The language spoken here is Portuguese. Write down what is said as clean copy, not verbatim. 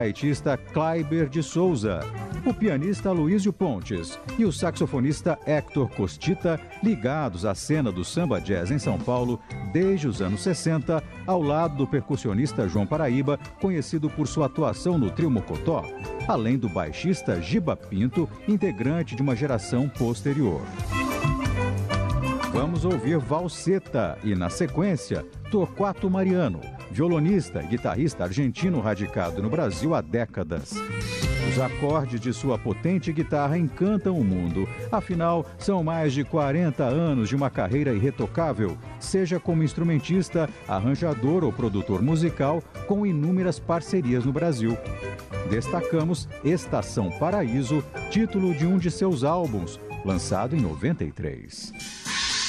gaitista Kleiber de Souza, o pianista Luísio Pontes e o saxofonista Héctor Costita, ligados à cena do samba jazz em São Paulo desde os anos 60, ao lado do percussionista João Paraíba, conhecido por sua atuação no Trio Mocotó, além do baixista Giba Pinto, integrante de uma geração posterior. Vamos ouvir Valseta e, na sequência, Torquato Mariano, violonista e guitarrista argentino radicado no Brasil há décadas. Os acordes de sua potente guitarra encantam o mundo. Afinal, são mais de 40 anos de uma carreira irretocável, seja como instrumentista, arranjador ou produtor musical, com inúmeras parcerias no Brasil. Destacamos Estação Paraíso, título de um de seus álbuns, lançado em 93.